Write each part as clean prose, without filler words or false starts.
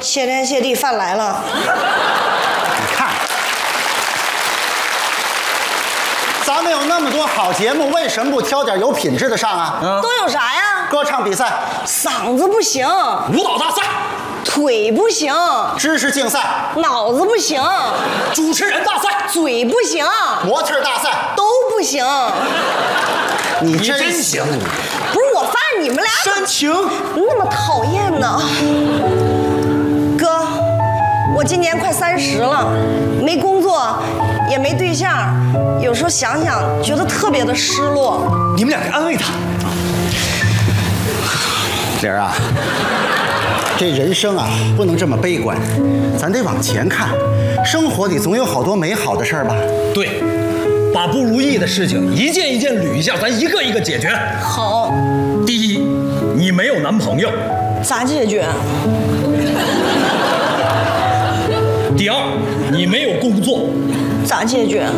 谢天谢地，饭来了。 你看，咱们有那么多好节目，为什么不挑点有品质的上啊？ 都有啥呀？ 歌唱比赛、 嗓子不行， 舞蹈大赛、 腿不行， 知识竞赛、 脑子不行， 主持人大赛、 嘴不行， 模特大赛， 都不行。 你真行！ 不是我发现你们俩煽情， 那么讨厌呢？哥，我今年快30了，没工作，也没对象，有时候想想，觉得特别的失落。 你们俩得安慰他。 玲儿啊，这人生啊，不能这么悲观，咱得往前看，生活里总有好多美好的事儿吧？ 对，把不如意的事情一件一件捋一下，咱一个一个解决。 好， 第一，你没有男朋友。 咋解决？ 第二，你没有工作。 咋解决？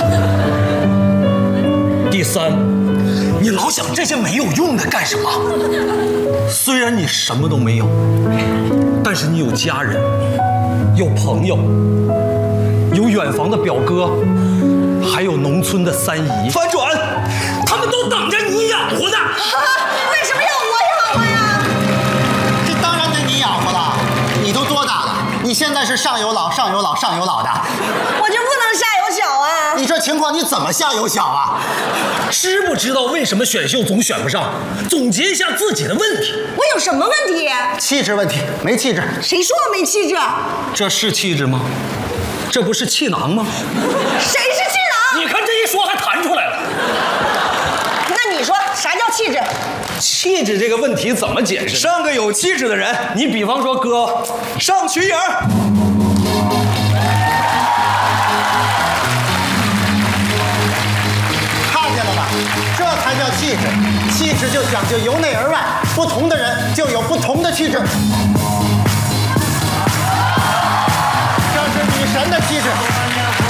第三，你老想这些没有用的干什么？虽然你什么都没有，但是你有家人，有朋友，有远房的表哥，还有农村的三姨。反转，他们都等着你养活呢。 为什么要我养活呀？ 这当然得你养活了，你都多大了？你现在是上有老、上有老、上有老的， 我就不能下有小啊？ 你这情况你怎么下有小啊？ 知不知道为什么选秀总选不上？总结一下自己的问题。 我有什么问题？ 气质问题，没气质。 谁说我没气质？ 这是气质吗？这不是气囊吗？ 谁是气囊？ 你看这一说还弹出来了。 那你说啥叫气质？ 气质这个问题怎么解释？ 上个有气质的人， 你比方说哥， 上瞿颖。 看见了吧？这才叫气质。气质就讲究由内而外，不同的人就有不同的气质。这是女神的气质。